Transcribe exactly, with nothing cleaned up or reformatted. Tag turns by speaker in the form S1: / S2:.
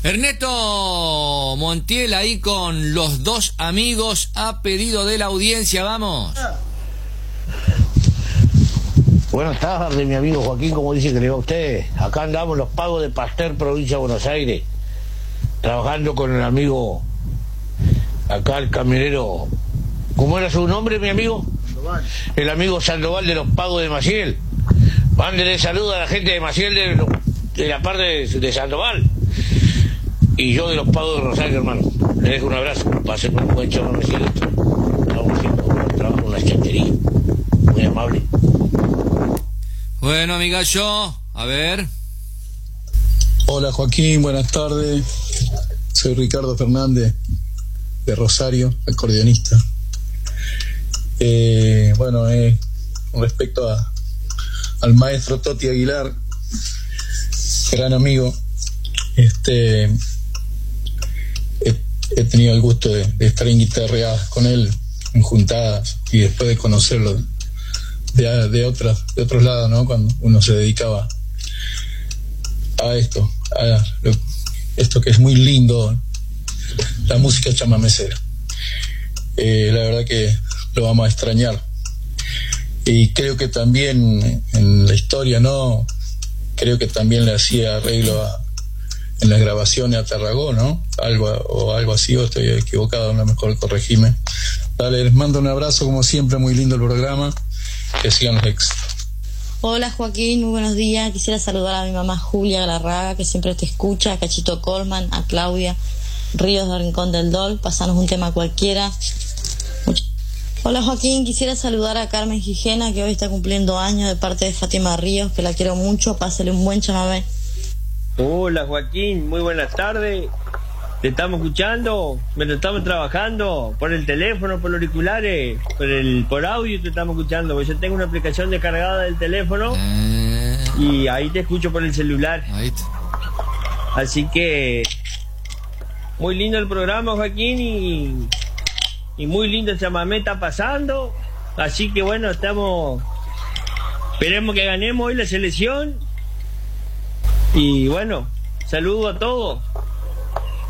S1: Ernesto Montiel ahí con Los Dos Amigos a pedido de la audiencia, vamos.
S2: Buenas tardes, mi amigo Joaquín, como dice que le va a usted. Acá andamos los pagos de Pasteur, provincia de Buenos Aires, trabajando con el amigo, acá el camionero, ¿cómo era su nombre, mi amigo? Sandoval. El amigo Sandoval de los pagos de Maciel. Mándele saludo a la gente de Maciel de, de la parte de, de Sandoval. Y yo de los pagos de Rosario, hermano. Le dejo un abrazo. Pase por un buen chavo, Maciel. Estamos haciendo un trabajo en una chantería. Muy amable.
S1: Bueno, amigallo, a ver.
S3: Hola Joaquín, buenas tardes. Soy Ricardo Fernández de Rosario, acordeonista. Eh, bueno, eh, con respecto a, al maestro Toti Aguilar, gran amigo, este, he, he tenido el gusto de, de estar en guitarreadas con él, en juntadas, y después de conocerlo de, de, otras, de otros lados, ¿no? Cuando uno se dedicaba a esto, a lo, esto que es muy lindo, la música chamamecera. Eh, la verdad que lo vamos a extrañar. Y creo que también en la historia, ¿no? Creo que también le hacía arreglo a, en las grabaciones a Tarragón, ¿no? Algo, o algo así, o estoy equivocado, a lo mejor corregime. Dale, les mando un abrazo, como siempre, muy lindo el programa. Que sigan los éxitos.
S4: Hola Joaquín, muy buenos días. Quisiera saludar a mi mamá Julia Galarraga, que siempre te escucha, a Cachito Colman, a Claudia Ríos de Rincón del Dol. Pasanos un tema cualquiera. Much- Hola Joaquín, quisiera saludar a Carmen Gijena, que hoy está cumpliendo años, de parte de Fátima Ríos, que la quiero mucho. Pásale un buen chamamé.
S5: Hola Joaquín, muy buenas tardes. Te estamos escuchando, mientras estamos trabajando, por el teléfono, por los auriculares, por el por audio te estamos escuchando, porque yo tengo una aplicación descargada del teléfono eh... y ahí te escucho por el celular. Ahí te... Así que muy lindo el programa, Joaquín, y, y muy lindo el chamamé está pasando. Así que bueno, estamos, esperemos que ganemos hoy la selección. Y bueno, saludo a todos.